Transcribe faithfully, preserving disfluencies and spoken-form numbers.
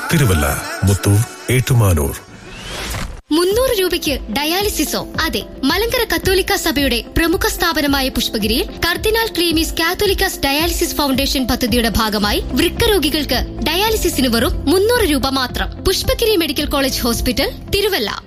തിരുവല്ല, മുത്തൂർ, ഏറ്റുമാനൂർ. മുന്നൂറ് രൂപയ്ക്ക് ഡയാലിസിസോ? അതെ, മലങ്കര കത്തോലിക്ക സഭയുടെ പ്രമുഖ സ്ഥാപനമായ പുഷ്പഗിരിയിൽ കർദിനാൾ ക്ലീമീസ് കാത്തോലിക്കാസ് ഡയാലിസിസ് ഫൗണ്ടേഷൻ പദ്ധതിയുടെ ഭാഗമായി വൃക്ക രോഗികൾക്ക് ഡയാലിസിസിന് വെറും മുന്നൂറ് രൂപ മാത്രം. Pushpagiri medical college hospital, Thiruvalla.